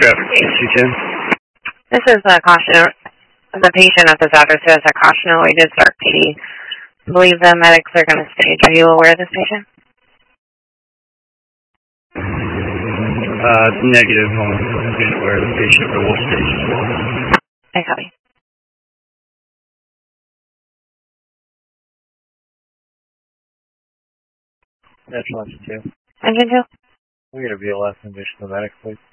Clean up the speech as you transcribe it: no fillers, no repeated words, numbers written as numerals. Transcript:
Traffic 210. This is a caution. The patient at this address says a caution. We did start PD. I believe the medics are going to stage. Are you aware of this patient? Negative. I'm being aware of the patient, but we'll stage as well. I copy. That's launch 2. Engine 2. We get a VLS and additional medic, please.